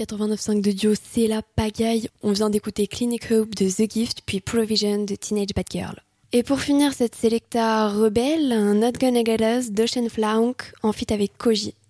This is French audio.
89.5 de Dio, c'est la pagaille. On vient d'écouter Clinic Hope de The Gift, puis Provision de Teenage Bad Girl. Et pour finir cette sélecta rebelle, un Not Gonna Get Us d'Ocean Flank en feat avec Koji.